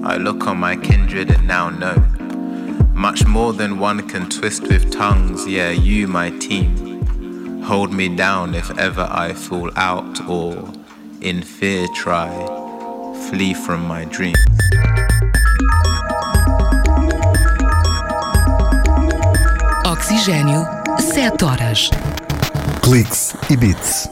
I look on my kindred and now know much more than one can twist with tongues. Yeah, you, my team, hold me down if ever I fall out or in fear try flee from my dreams. Oxigênio, 7 horas. Cliques e Beats.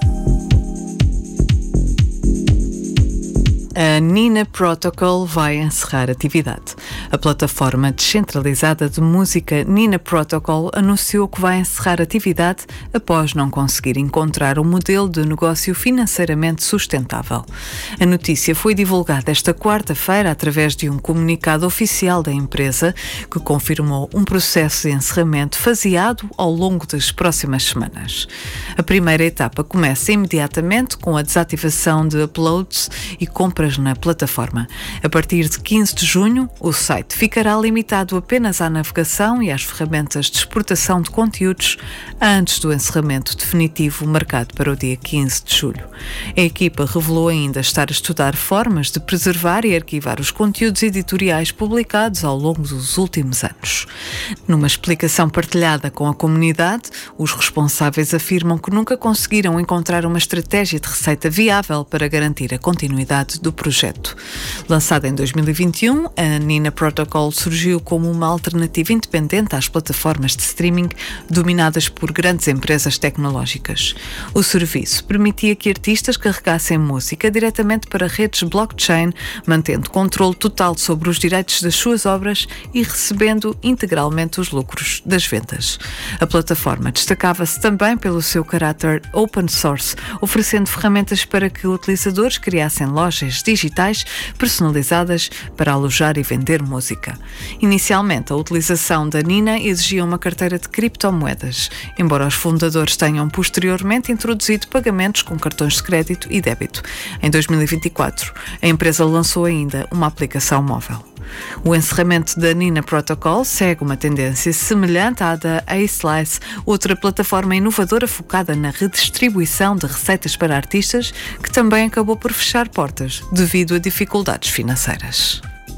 A Nina Protocol vai encerrar atividade. A plataforma descentralizada de música Nina Protocol anunciou que vai encerrar atividade após não conseguir encontrar um modelo de negócio financeiramente sustentável. A notícia foi divulgada esta quarta-feira através de um comunicado oficial da empresa que confirmou um processo de encerramento faseado ao longo das próximas semanas. A primeira etapa começa imediatamente com a desativação de uploads e compras na plataforma. A partir de 15 de junho, o site ficará limitado apenas à navegação e às ferramentas de exportação de conteúdos antes do encerramento definitivo marcado para o dia 15 de julho. A equipa revelou ainda estar a estudar formas de preservar e arquivar os conteúdos editoriais publicados ao longo dos últimos anos. Numa explicação partilhada com a comunidade, os responsáveis afirmam que nunca conseguiram encontrar uma estratégia de receita viável para garantir a continuidade do projeto. Lançada em 2021, a Nina Protocol surgiu como uma alternativa independente às plataformas de streaming dominadas por grandes empresas tecnológicas. O serviço permitia que artistas carregassem música diretamente para redes blockchain, mantendo controle total sobre os direitos das suas obras e recebendo integralmente os lucros das vendas. A plataforma destacava-se também pelo seu caráter open source, oferecendo ferramentas para que utilizadores criassem lojas digitais personalizadas para alojar e vender música. Inicialmente, a utilização da Nina exigia uma carteira de criptomoedas, embora os fundadores tenham posteriormente introduzido pagamentos com cartões de crédito e débito. Em 2024, a empresa lançou ainda uma aplicação móvel. O encerramento da Nina Protocol segue uma tendência semelhante à da A-Slice, outra plataforma inovadora focada na redistribuição de receitas para artistas, que também acabou por fechar portas devido a dificuldades financeiras.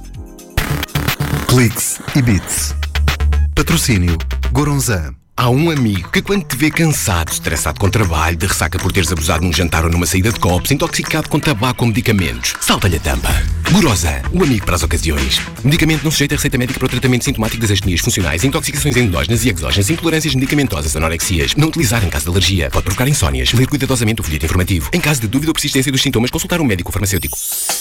Cliques e Beats. Patrocínio Goronzan. Há um amigo que quando te vê cansado, estressado com trabalho, de ressaca por teres abusado num jantar ou numa saída de copos, intoxicado com tabaco ou medicamentos, salta-lhe a tampa. Gorosan, o amigo para as ocasiões. Medicamento não sujeito a receita médica para o tratamento sintomático das astenias funcionais, intoxicações endógenas e exógenas, intolerâncias medicamentosas, anorexias. Não utilizar em caso de alergia. Pode provocar insónias. Ler cuidadosamente o folheto informativo. Em caso de dúvida ou persistência dos sintomas, consultar um médico farmacêutico.